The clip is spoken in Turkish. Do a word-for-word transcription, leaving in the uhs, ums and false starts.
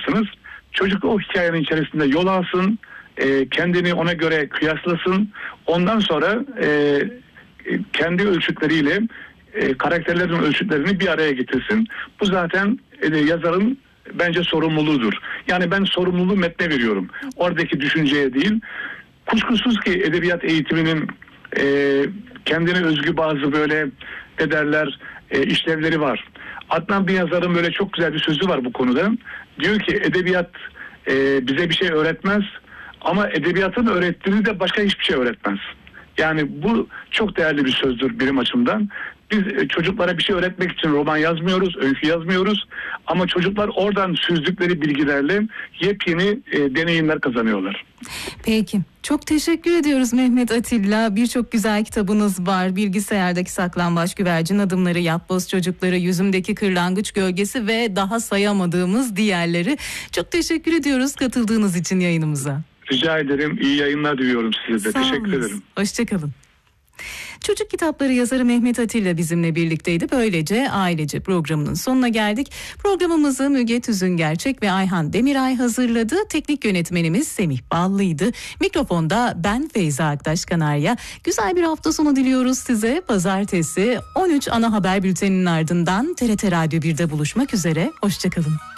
yapacaksınız. Çocuk o hikayenin içerisinde yol alsın, e, kendini ona göre kıyaslasın. Ondan sonra e, kendi ölçütleriyle e, karakterlerin ölçütlerini bir araya getirsin. Bu zaten e, yazarın bence sorumluluğudur. Yani ben sorumluluğu metne veriyorum. Oradaki düşünceye değil. Kuşkusuz ki edebiyat eğitiminin e, kendine özgü bazı böyle ne derler e, işlevleri var. Adnan bir yazarın böyle çok güzel bir sözü var bu konuda. Diyor ki edebiyat e, bize bir şey öğretmez ama edebiyatın öğrettiğini de başka hiçbir şey öğretmez. Yani bu çok değerli bir sözdür benim açımdan. Biz e, çocuklara bir şey öğretmek için roman yazmıyoruz, öykü yazmıyoruz. Ama çocuklar oradan süzdükleri bilgilerle yepyeni e, deneyimler kazanıyorlar. Peki. Çok teşekkür ediyoruz Mehmet Atilla. Birçok güzel kitabınız var. Bilgisayardaki Saklambaç, Güvercin Adımları, Yapboz Çocukları, Yüzümdeki Kırlangıç Gölgesi ve daha sayamadığımız diğerleri. Çok teşekkür ediyoruz katıldığınız için yayınımıza. Rica ederim. İyi yayınlar diliyorum size de. Sağ Teşekkür olunuz. ederim. Hoşçakalın. Çocuk kitapları yazarı Mehmet Atilla bizimle birlikteydi. Böylece Ailece programının sonuna geldik. Programımızı Müge Tüzüngerçek ve Ayhan Demiray hazırladı. Teknik yönetmenimiz Semih Ballı'ydı. Mikrofonda ben Feyza Aktaş Kanarya. Güzel bir hafta sonu diliyoruz size. Pazartesi on üç ana haber bülteninin ardından T R T Radyo birde buluşmak üzere. Hoşçakalın.